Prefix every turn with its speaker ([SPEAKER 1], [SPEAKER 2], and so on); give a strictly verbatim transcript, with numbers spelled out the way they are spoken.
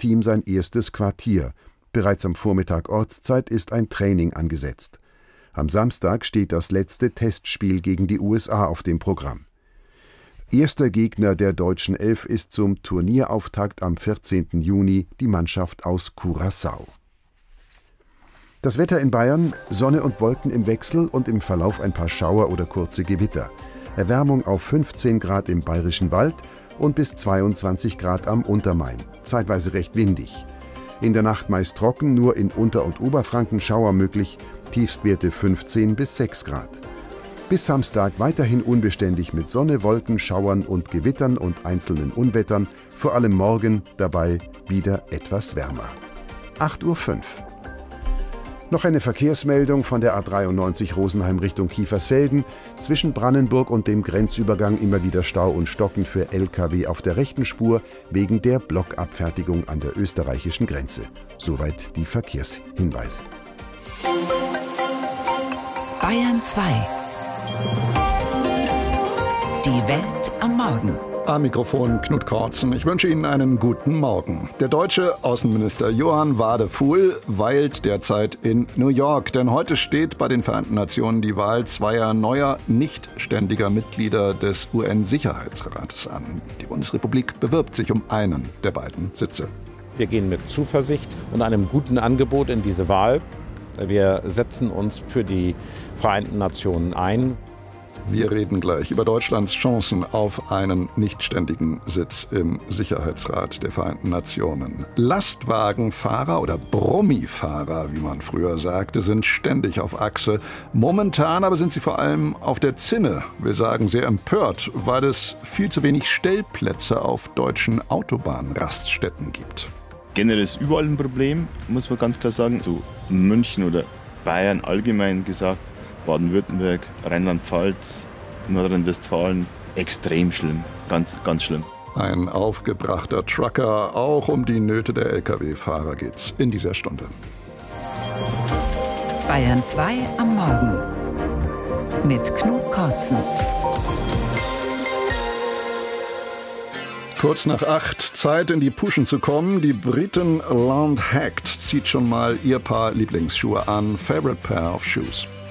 [SPEAKER 1] Team sein erstes Quartier. Bereits am Vormittag Ortszeit ist ein Training angesetzt. Am Samstag steht das letzte Testspiel gegen die U S A auf dem Programm. Erster Gegner der deutschen Elf ist zum Turnierauftakt am vierzehnten Juni die Mannschaft aus Curaçao. Das Wetter in Bayern: Sonne und Wolken im Wechsel und im Verlauf ein paar Schauer oder kurze Gewitter. Erwärmung auf fünfzehn Grad im Bayerischen Wald und bis zweiundzwanzig Grad am Untermain, zeitweise recht windig. In der Nacht meist trocken, nur in Unter- und Oberfranken Schauer möglich, Tiefstwerte fünfzehn bis sechs Grad. Bis Samstag weiterhin unbeständig mit Sonne, Wolken, Schauern und Gewittern und einzelnen Unwettern, vor allem morgen dabei wieder etwas wärmer. acht Uhr fünf. Noch eine Verkehrsmeldung von der A dreiundneunzig Rosenheim Richtung Kiefersfelden. Zwischen Brannenburg und dem Grenzübergang immer wieder Stau und Stocken für L K W auf der rechten Spur wegen der Blockabfertigung an der österreichischen Grenze. Soweit die Verkehrshinweise.
[SPEAKER 2] Bayern zwei. Die Welt am Morgen.
[SPEAKER 3] Am Mikrofon Knut Kortzen. Ich wünsche Ihnen einen guten Morgen. Der deutsche Außenminister Johann Wadefuhl weilt derzeit in New York. Denn heute steht bei den Vereinten Nationen die Wahl zweier neuer, nicht ständiger Mitglieder des U N-Sicherheitsrates an. Die Bundesrepublik bewirbt sich um einen der beiden Sitze.
[SPEAKER 4] Wir gehen mit Zuversicht und einem guten Angebot in diese Wahl. Wir setzen uns für die Vereinten Nationen ein.
[SPEAKER 3] Wir reden gleich über Deutschlands Chancen auf einen nichtständigen Sitz im Sicherheitsrat der Vereinten Nationen. Lastwagenfahrer oder Brummifahrer, wie man früher sagte, sind ständig auf Achse. Momentan aber sind sie vor allem auf der Zinne. Wir sagen sehr empört, weil es viel zu wenig Stellplätze auf deutschen Autobahnraststätten gibt.
[SPEAKER 5] Generell ist überall ein Problem, muss man ganz klar sagen. So München oder Bayern allgemein gesagt, Baden-Württemberg, Rheinland-Pfalz, Nordrhein-Westfalen, extrem schlimm, ganz, ganz schlimm.
[SPEAKER 3] Ein aufgebrachter Trucker, auch um die Nöte der L K W-Fahrer geht's in dieser Stunde.
[SPEAKER 2] Bayern zwei am Morgen mit Knut Kortzen.
[SPEAKER 3] Kurz nach acht, Zeit in die Puschen zu kommen. Die Britin Land Hacked zieht schon mal ihr Paar Lieblingsschuhe an. Favorite Pair of Shoes.